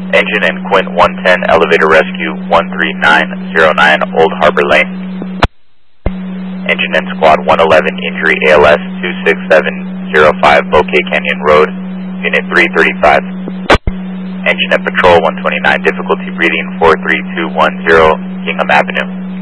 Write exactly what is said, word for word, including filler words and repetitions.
Engine and Quint one ten, Elevator Rescue one three nine zero nine, Old Harbor Lane. Engine and Squad one eleven, Injury A L S two six seven zero five, Bouquet Canyon Road, Unit three thirty-five. Engine and Patrol one twenty-nine, Difficulty Breathing four three two one zero, Kingham Avenue.